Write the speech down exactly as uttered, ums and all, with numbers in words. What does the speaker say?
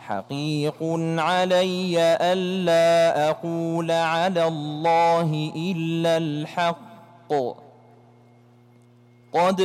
حقيق علي ألا أقول على الله إلا الحق. قد